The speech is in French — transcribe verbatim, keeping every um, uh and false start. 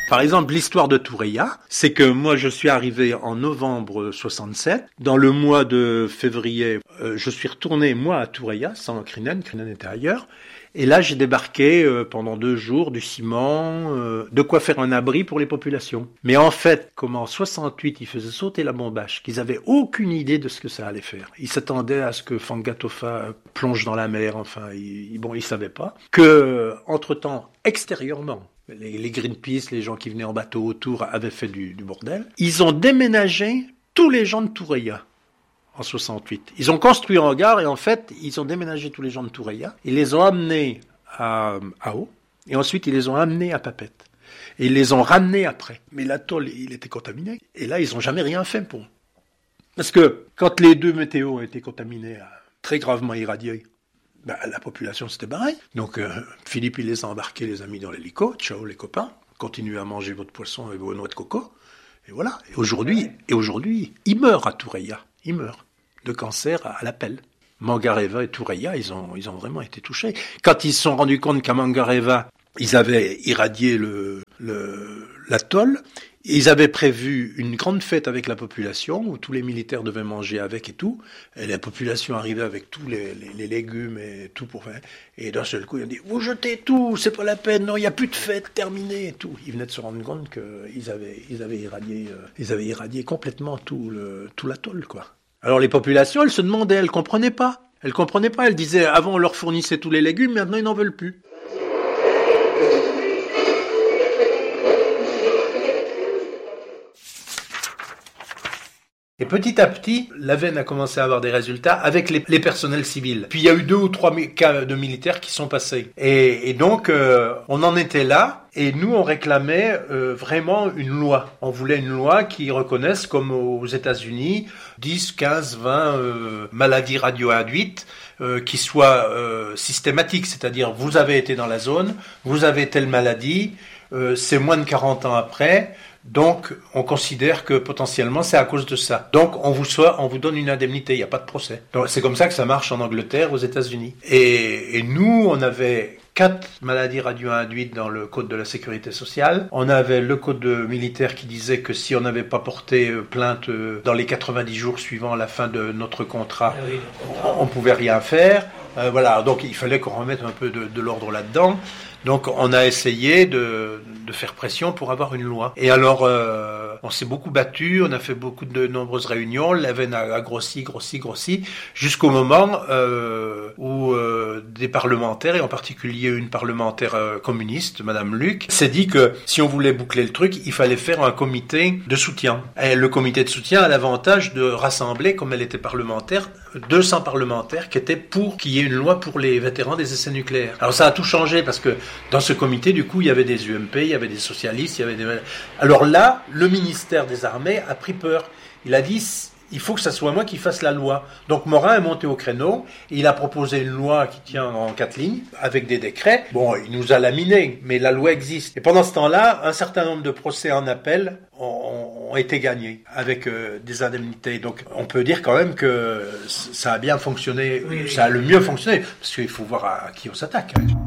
Par exemple, l'histoire de Toureya, c'est que moi je suis arrivé en novembre soixante-sept. Dans le mois de février, euh, je suis retourné moi à Toureya, sans Crinen, Crinen était ailleurs. Et là j'ai débarqué euh, pendant deux jours du ciment, euh, de quoi faire un abri pour les populations. Mais en fait, comme en soixante-huit ils faisaient sauter la bombache, qu'ils avaient aucune idée de ce que ça allait faire. Ils s'attendaient à ce que Fangatofa plonge dans la mer, enfin, ils, bon, ils savaient pas. Que, entre-temps, extérieurement, Les, les Greenpeace, les gens qui venaient en bateau autour avaient fait du, du bordel. Ils ont déménagé tous les gens de Toureya en soixante-huit. Ils ont construit un hangar et en fait, ils ont déménagé tous les gens de Toureya. Ils les ont amenés à, à Eau et ensuite ils les ont amenés à Papette. Et ils les ont ramenés après. Mais l'atoll, il était contaminé. Et là, ils n'ont jamais rien fait pour. Parce que quand les deux météos ont été contaminés, très gravement irradiés, ben, la population c'était pareil. Donc euh, Philippe il les a embarqués, les a mis dans l'hélico, ciao les copains, continuez à manger votre poisson et vos noix de coco. Et voilà. Et aujourd'hui, et aujourd'hui, il meurt à Toureya, il meurt de cancer à, à la pelle. Mangareva et Toureya, ils ont, ils ont vraiment été touchés. Quand ils se sont rendus compte qu'à Mangareva, ils avaient irradié le, le, l'atoll, ils avaient prévu une grande fête avec la population, où tous les militaires devaient manger avec et tout, et la population arrivait avec tous les, les, les légumes et tout pour faire, et d'un seul coup, ils ont dit, vous jetez tout, c'est pas la peine, non, il n'y a plus de fête, terminé, et tout. Ils venaient de se rendre compte qu'ils avaient, ils avaient irradié, euh, ils avaient irradié complètement tout le, tout l'atoll, quoi. Alors les populations, elles se demandaient, elles comprenaient pas, elles comprenaient pas, elles disaient, avant on leur fournissait tous les légumes, maintenant ils n'en veulent plus. Et petit à petit, la veine a commencé à avoir des résultats avec les, les personnels civils. Puis il y a eu deux ou trois cas de militaires qui sont passés. Et, et donc, euh, on en était là, et nous, on réclamait euh, vraiment une loi. On voulait une loi qui reconnaisse, comme aux États-Unis, dix, quinze, vingt euh, maladies radioinduites, euh, qui soient euh, systématiques. C'est-à-dire, vous avez été dans la zone, vous avez telle maladie, euh, c'est moins de quarante ans après... Donc, on considère que potentiellement c'est à cause de ça. Donc, on vous soit, on vous donne une indemnité, il n'y a pas de procès. Donc, c'est comme ça que ça marche en Angleterre, aux États-Unis. Et, et nous, on avait quatre maladies radio-induites dans le code de la sécurité sociale. On avait le code militaire qui disait que si on n'avait pas porté plainte dans les quatre-vingt-dix jours suivant la fin de notre contrat, on ne pouvait rien faire. Euh, voilà, donc il fallait qu'on remette un peu de, de l'ordre là-dedans. Donc on a essayé de, de faire pression pour avoir une loi. Et alors euh, on s'est beaucoup battu, on a fait beaucoup de nombreuses réunions, la veine a, a grossi, grossi, grossi, jusqu'au moment euh, où euh, des parlementaires, et en particulier une parlementaire euh, communiste, Madame Luc, s'est dit que si on voulait boucler le truc, il fallait faire un comité de soutien. Et le comité de soutien a l'avantage de rassembler, comme elle était parlementaire, deux cents parlementaires qui étaient pour qu'il y ait une loi pour les vétérans des essais nucléaires. Alors ça a tout changé parce que dans ce comité, du coup, il y avait des U M P, il y avait des socialistes, il y avait des... Alors là, le ministère des Armées a pris peur. Il a dit, il faut que ça soit moi qui fasse la loi. Donc Morin est monté au créneau, et il a proposé une loi qui tient en quatre lignes, avec des décrets. Bon, il nous a laminé, mais la loi existe. Et pendant ce temps-là, un certain nombre de procès en appel ont, ont été gagnés, avec euh, des indemnités. Donc on peut dire quand même que ça a bien fonctionné, oui, ça a le mieux fonctionné, parce qu'il faut voir à, à qui on s'attaque. Hein.